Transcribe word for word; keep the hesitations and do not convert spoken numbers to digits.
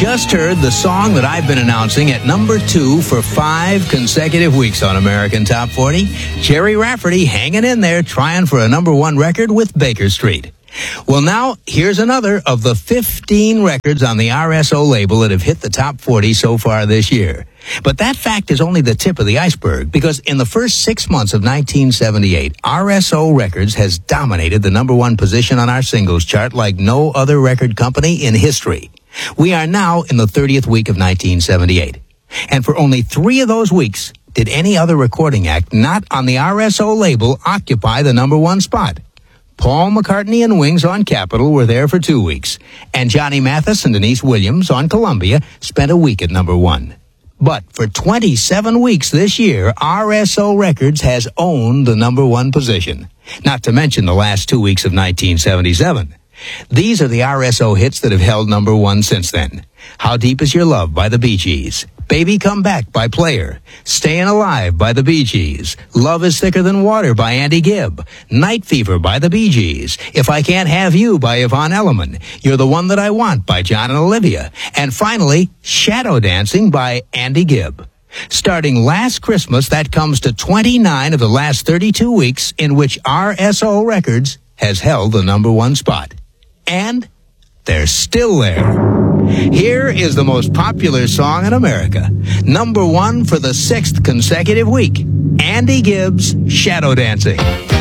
just heard the song that I've been announcing at number two for five consecutive weeks on American Top forty. Jerry Rafferty hanging in there, trying for a number one record with Baker Street. Well, now, here's another of the fifteen records on the R S O label that have hit the top forty so far this year. But that fact is only the tip of the iceberg, because in the first six months of nineteen seventy-eight, R S O Records has dominated the number one position on our singles chart like no other record company in history. We are now in the thirtieth week of nineteen seventy-eight. And for only three of those weeks did any other recording act not on the R S O label occupy the number one spot. Paul McCartney and Wings on Capitol were there for two weeks, and Johnny Mathis and Denise Williams on Columbia spent a week at number one. But for twenty-seven weeks this year, R S O Records has owned the number one position, not to mention the last two weeks of nineteen seventy-seven. These are the R S O hits that have held number one since then. How Deep Is Your Love by the Bee Gees, Baby Come Back by Player, Stayin' Alive by the Bee Gees, Love Is Thicker Than Water by Andy Gibb, Night Fever by the Bee Gees, If I Can't Have You by Yvonne Elliman, You're the One That I Want by John and Olivia, and finally, Shadow Dancing by Andy Gibb. Starting last Christmas, that comes to twenty-nine of the last thirty-two weeks in which R S O Records has held the number one spot. And they're still there. Here is the most popular song in America. Number one for the sixth consecutive week. Andy Gibb's Shadow Dancing.